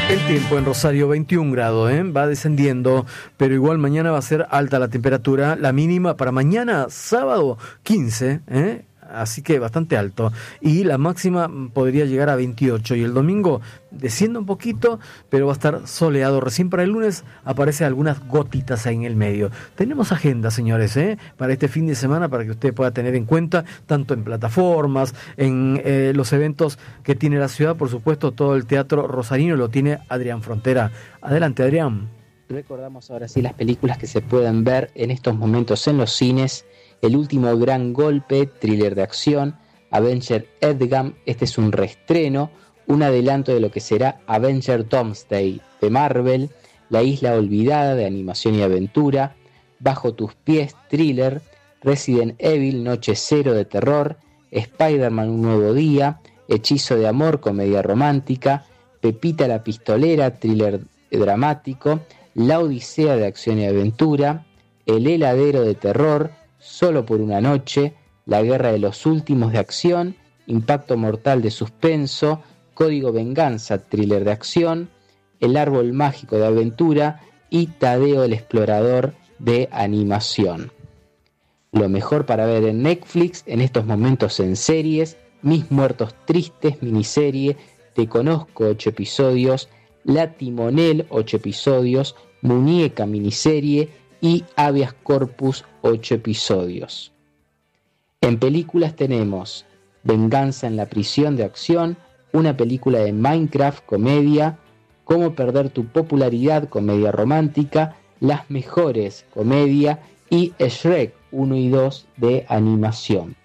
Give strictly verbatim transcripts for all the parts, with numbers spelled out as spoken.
El tiempo en Rosario, veintiún grados, ¿eh? Va descendiendo, pero igual mañana va a ser alta la temperatura. La mínima para mañana, sábado, quince, ¿eh? Así que bastante alto. Y la máxima podría llegar a veintiocho. Y el domingo desciende un poquito, pero va a estar soleado. Recién para el lunes aparecen algunas gotitas ahí en el medio. Tenemos agenda, señores, ¿eh? Para este fin de semana, para que usted pueda tener en cuenta, tanto en plataformas, en eh, los eventos que tiene la ciudad. Por supuesto, todo el teatro rosarino lo tiene Adrián Frontera. Adelante, Adrián. Recordamos ahora sí las películas que se pueden ver en estos momentos en los cines. El último gran golpe, thriller de acción, Avenger Endgame, este es un reestreno, un adelanto de lo que será Avenger Doomsday de Marvel, La Isla Olvidada de animación y aventura, Bajo tus pies, thriller, Resident Evil, Noche Cero de terror, Spider-Man Un Nuevo Día, Hechizo de Amor, comedia romántica, Pepita la Pistolera, thriller dramático, La Odisea de acción y aventura, El Heladero de terror, Solo por una noche, La Guerra de los Últimos de acción, Impacto Mortal de suspenso, Código Venganza, thriller de acción, El Árbol Mágico de aventura y Tadeo el Explorador de animación. Lo mejor para ver en Netflix en estos momentos en series: Mis Muertos Tristes, miniserie, Te Conozco, ocho episodios, La Timonel, ocho episodios, Muñeca, miniserie, y Habeas Corpus, ocho episodios. En películas tenemos Venganza en la prisión de acción, una película de Minecraft, comedia, Cómo perder tu popularidad, comedia romántica, Las mejores, comedia, y Shrek uno y dos de animación.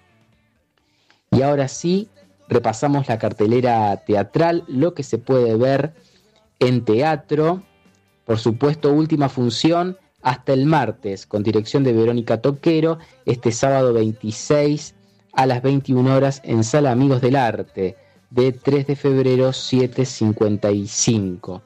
Y ahora sí, repasamos la cartelera teatral, lo que se puede ver en teatro. Por supuesto, última función hasta el martes, con dirección de Verónica Toquero, este sábado veintiséis a las veintiuna horas en Sala Amigos del Arte, de tres de febrero siete cincuenta y cinco.